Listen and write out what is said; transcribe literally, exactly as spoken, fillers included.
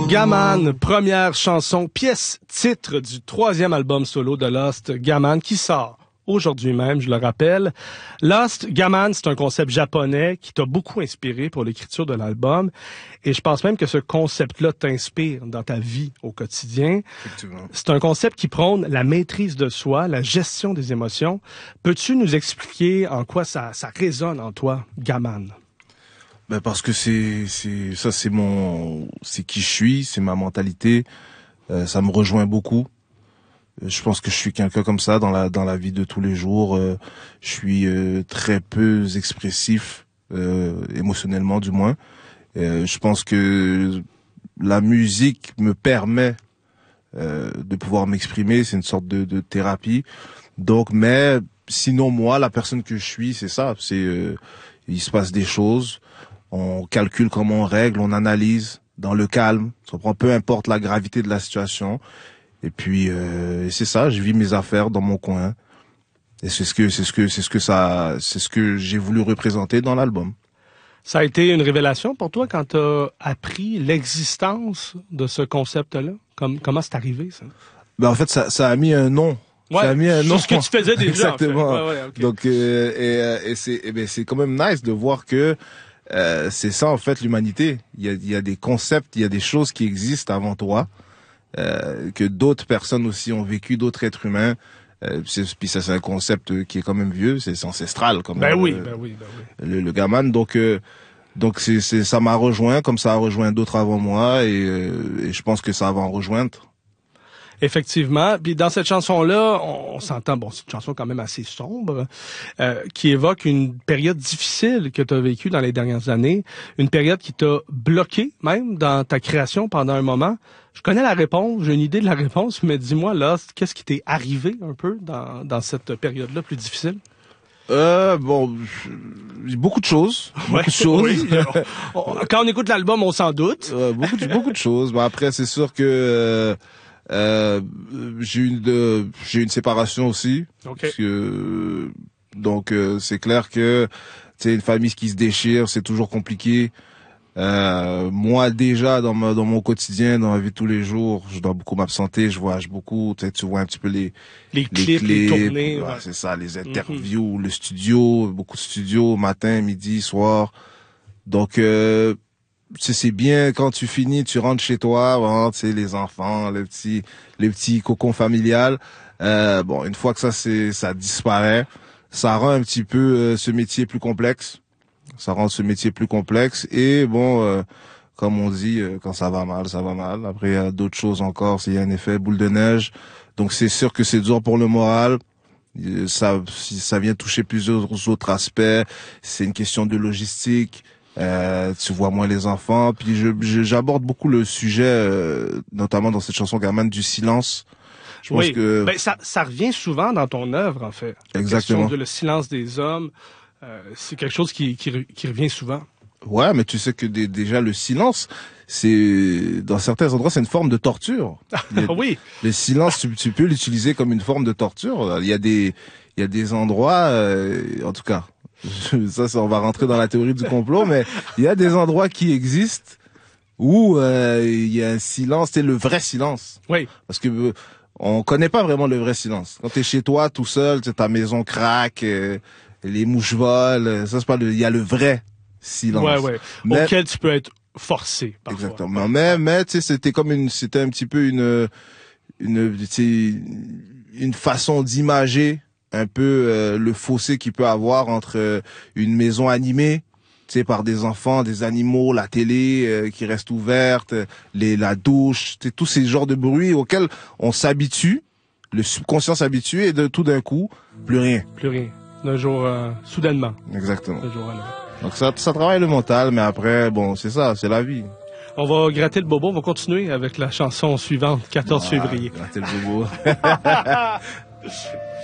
Gaman, première chanson, pièce titre du troisième album solo de Lost, Gaman, qui sort aujourd'hui même, je le rappelle. Lost, Gaman, c'est un concept japonais qui t'a beaucoup inspiré pour l'écriture de l'album. Et je pense même que ce concept-là t'inspire dans ta vie au quotidien. Effectivement. C'est un concept qui prône la maîtrise de soi, la gestion des émotions. Peux-tu nous expliquer en quoi ça, ça résonne en toi, Gaman? Ben parce que c'est c'est ça c'est mon c'est qui je suis, c'est ma mentalité, euh, ça me rejoint beaucoup. Je pense que je suis quelqu'un comme ça dans la dans la vie de tous les jours. Euh, je suis euh, très peu expressif, euh, émotionnellement du moins. Euh, je pense que la musique me permet euh, de pouvoir m'exprimer. C'est une sorte de, de thérapie. Donc, mais sinon moi, la personne que je suis, c'est ça. C'est euh, il se passe des choses. On calcule comment on règle, on analyse dans le calme. Ça prend peu importe la gravité de la situation. Et puis euh, c'est ça, je vis mes affaires dans mon coin. Et c'est ce que c'est ce que c'est ce que ça c'est ce que j'ai voulu représenter dans l'album. Ça a été une révélation pour toi quand tu as appris l'existence de ce concept-là. Comme, comment c'est arrivé, ça? Ben en fait, ça, ça a mis un nom. Ouais, ça a mis un nom. ce que tu faisais déjà. Exactement. En fait. Ouais, ouais, okay. Donc euh, et, et c'est et ben c'est quand même nice de voir que euh, c'est ça en fait l'humanité. Il y a il y a des concepts, il y a des choses qui existent avant toi. Euh, que d'autres personnes aussi ont vécu, d'autres êtres humains. Euh, puis ça, c'est un concept qui est quand même vieux, c'est ancestral quand même. Ben oui, euh, ben oui, ben oui. Le, le Gaman, donc euh, donc c'est c'est ça m'a rejoint comme ça a rejoint d'autres avant moi et, euh, et je pense que ça va en rejoindre. Effectivement. Puis dans cette chanson-là, on, on s'entend, bon, c'est une chanson quand même assez sombre, euh, qui évoque une période difficile que tu as vécue dans les dernières années, une période qui t'a bloqué même dans ta création pendant un moment. Je connais la réponse, j'ai une idée de la réponse, mais dis-moi là, qu'est-ce qui t'est arrivé un peu dans, dans cette période-là plus difficile? Euh, bon, beaucoup de choses, ouais, beaucoup de choses. Oui, on, on, quand on écoute l'album, on s'en doute. Euh, beaucoup, de, beaucoup de choses. Bon, après, c'est sûr que euh, euh, j'ai une de, j'ai une séparation aussi, okay. parce que donc euh, c'est clair que tu sais une famille qui se déchire, c'est toujours compliqué. Euh, moi déjà dans ma, dans mon quotidien, dans ma vie de tous les jours, je dois beaucoup m'absenter, je voyage beaucoup, tu sais, tu vois un petit peu les les, les clips, clips, les tournées, ouais, ouais. C'est ça, les interviews, mm-hmm. le studio, beaucoup de studios, matin, midi, soir. Donc euh, c'est bien quand tu finis, tu rentres chez toi, bon, tu sais les enfants, les petits les petits cocons familial. Euh, bon, une fois que ça c'est ça disparaît, ça rend un petit peu euh, ce métier plus complexe. Ça rend ce métier plus complexe et bon, euh, comme on dit, euh, quand ça va mal, ça va mal. Après, il y a d'autres choses encore, s'il y a un effet boule de neige. Donc c'est sûr que c'est dur pour le moral. Ça, ça vient toucher plusieurs autres aspects. C'est une question de logistique. Euh, tu vois moins les enfants. Puis je, je j'aborde beaucoup le sujet, euh, notamment dans cette chanson Gaman, du silence. Je oui, pense que ben, ça, ça revient souvent dans ton œuvre en fait. Exactement. La question de le silence des hommes. Euh, c'est quelque chose qui, qui, qui revient souvent. Ouais, mais tu sais que d- déjà le silence, c'est dans certains endroits, c'est une forme de torture. Le, oui. Le silence, tu, tu peux l'utiliser comme une forme de torture. Il y a des, il y a des endroits, euh, en tout cas, ça, ça, on va rentrer dans la théorie du complot, mais il y a des endroits qui existent où euh, il y a un silence, c'est le vrai silence. Oui. Parce que euh, on connaît pas vraiment le vrai silence. Quand t'es chez toi, tout seul, ta maison craque. Euh, les mouches volent, ça c'est pas le, il y a le vrai silence. Ouais, ouais. Mais, auquel tu peux être forcé, parfois. Exactement. Mais, mais, tu sais, c'était comme une, c'était un petit peu une, une, tu sais, une façon d'imager un peu euh, le fossé qu'il peut avoir entre euh, une maison animée, tu sais, par des enfants, des animaux, la télé euh, qui reste ouverte, les, la douche, tu sais, tous ces genres de bruits auxquels on s'habitue, le subconscient s'habitue et de tout d'un coup, plus rien. Plus rien. D'un jour, euh, soudainement. Exactement. D'un jour à l'autre. Donc ça, ça travaille le mental, mais après, bon, c'est ça, c'est la vie. On va gratter le bobo, on va continuer avec la chanson suivante, quatorze février. Gratter le bobo.